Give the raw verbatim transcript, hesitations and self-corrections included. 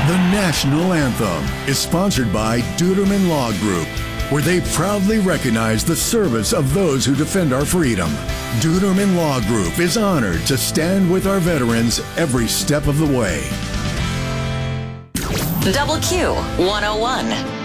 The national anthem is sponsored by Duderman Law Group, where they proudly recognize the service of those who defend our freedom. Duderman Law Group is honored to stand with our veterans every step of the way. Double Q one oh one.